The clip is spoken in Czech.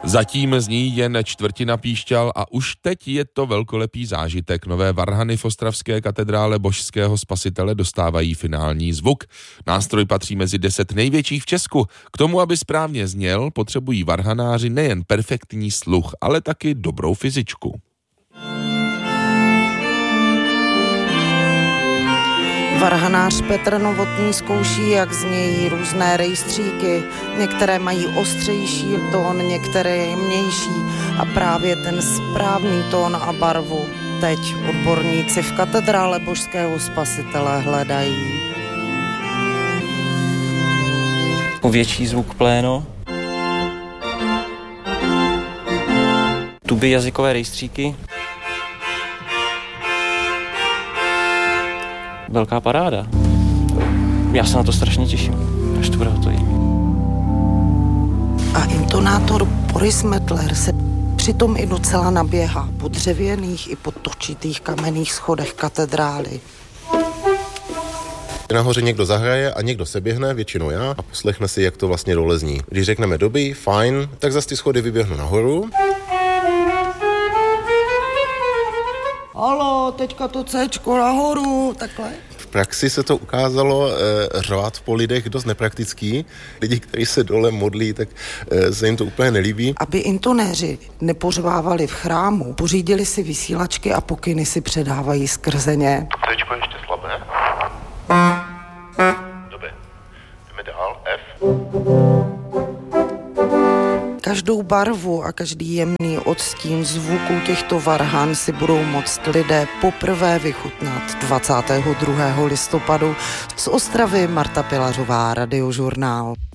Zatím zní jen čtvrtina píšťal a už teď je to velkolepý zážitek. Nové varhany v ostravské katedrále Božského Spasitele dostávají finální zvuk. Nástroj patří mezi 10 největších v Česku. K tomu, aby správně zněl, potřebují varhanáři nejen perfektní sluch, ale taky dobrou fyzičku. Varhanář Petr Novotný zkouší, jak znějí různé rejstříky. Některé mají ostřejší tón, některé jemnější a právě ten správný tón a barvu teď odborníci v katedrále Božského Spasitele hledají. Větší zvuk pléno, tuby, jazykové rejstříky. Velká paráda. Já se na to strašně těším, až to bude hotový. A intonátor Boris Metler se přitom i docela naběhá po dřevěných i po točitých kamenných schodech katedrály. Nahoře někdo zahraje a někdo se běhne, většinou já, a poslechne si, jak to vlastně dole zní. Když řekneme dobrý, fajn, tak zase ty schody vyběhnu nahoru. Halo, teďka to Cčko nahoru, takhle. V praxi se to ukázalo řvát po lidech dost nepraktický. Lidi, kteří se dole modlí, tak se jim to úplně nelíbí. Aby intonéři nepořvávali v chrámu, pořídili si vysílačky a pokyny si předávají skrze ně. Cčko ještě slabé. Dobře, jdeme dál, F. Každou barvu a každý jemný odstín zvuků těchto varhan si budou moct lidé poprvé vychutnat 22. listopadu. Z Ostravy Marta Pilařová, Radiožurnál.